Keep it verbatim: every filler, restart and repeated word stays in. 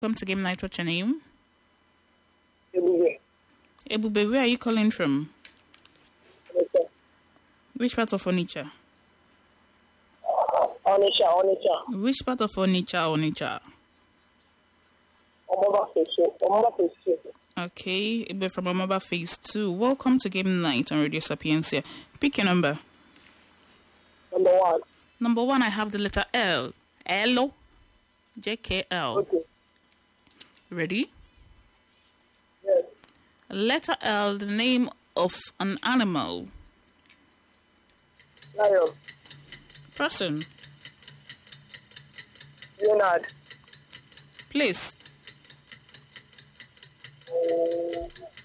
Welcome to Game Night. What's your name? Ebube. Ebube, where are you calling from? Onitsha. Which part of Onitsha? Onitsha, Onitsha. Which part of Onitsha, Onitsha? Omoba Phase two. Omoba Phase two. Okay, Ebube from Omoba Phase two. Welcome to Game Night on Radio Sapiencia. Pick your number. Number one. Number one, I have the letter L. L. J K L. Okay. Ready? Yes. Letter L, the name of an animal. Lion. Person. Leonard. Place. Um,